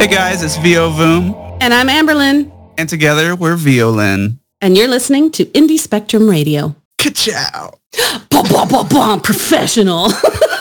Hey guys, it's Vio Voom. And I'm Amberlyn. And together we're Violin. And you're listening to Indie Spectrum Radio. Ka-chow. Professional.